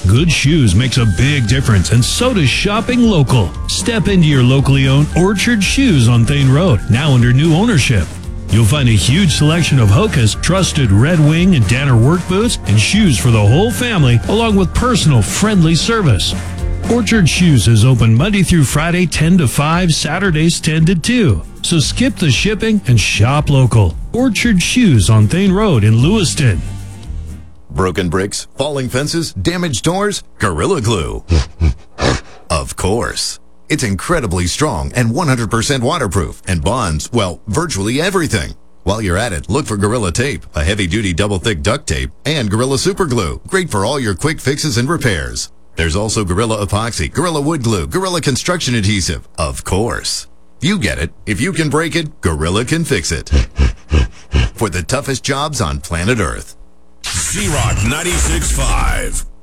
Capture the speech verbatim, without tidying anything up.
Good shoes makes a big difference, and so does shopping local. Step into your locally owned Orchard Shoes on Thane Road, now under new ownership. You'll find a huge selection of Hoka's trusted Red Wing and Danner work boots and shoes for the whole family, along with personal, friendly service. Orchard Shoes is open Monday through Friday ten to five, Saturdays ten to two. So skip the shipping and shop local. Orchard Shoes on Thane Road in Lewiston. Broken bricks, falling fences, damaged doors? Gorilla Glue. Of course. It's incredibly strong and one hundred percent waterproof and bonds, well, virtually everything. While you're at it, look for Gorilla Tape, a heavy-duty double-thick duct tape, and Gorilla Super Glue, great for all your quick fixes and repairs. There's also Gorilla Epoxy, Gorilla Wood Glue, Gorilla Construction Adhesive. Of course. You get it. If you can break it, Gorilla can fix it. For the toughest jobs on planet Earth. Z-Rock ninety-six point five.